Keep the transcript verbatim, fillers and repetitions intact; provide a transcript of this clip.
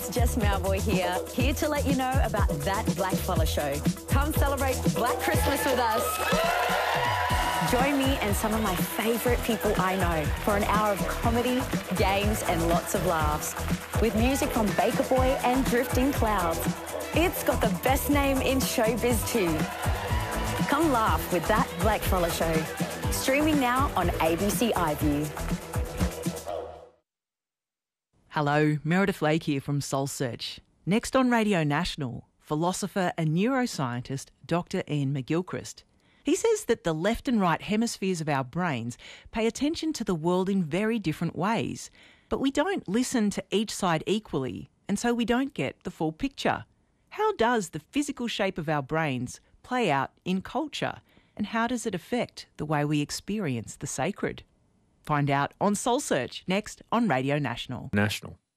Jess Mauboy here, here to let you know about That Blackfella Show. Come celebrate Black Christmas with us. Join me and some of my favourite people I know for an hour of comedy, games and lots of laughs. With music from Baker Boy and Drifting Clouds. It's got the best name in showbiz too. Come laugh with That Blackfella Show. Streaming now on A B C iView. Hello, Meredith Lake here from Soul Search. Next on Radio National, philosopher and neuroscientist Doctor Ian McGilchrist. He says that the left and right hemispheres of our brains pay attention to the world in very different ways, but we don't listen to each side equally, and so we don't get the full picture. How does the physical shape of our brains play out in culture, and how does it affect the way we experience the sacred? Find out on Soul Search, next on Radio National. National.